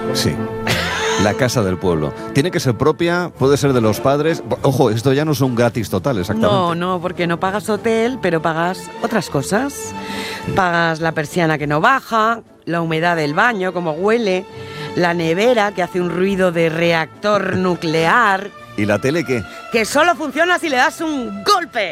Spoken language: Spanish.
Sí. La casa del pueblo. Tiene que ser propia, puede ser de los padres. Ojo, esto ya no es un gratis total, exactamente. No, porque no pagas hotel, pero pagas otras cosas. Pagas la persiana que no baja, la humedad del baño, como huele, la nevera que hace un ruido de reactor nuclear. ¿Y la tele qué? Que solo funciona si le das un golpe.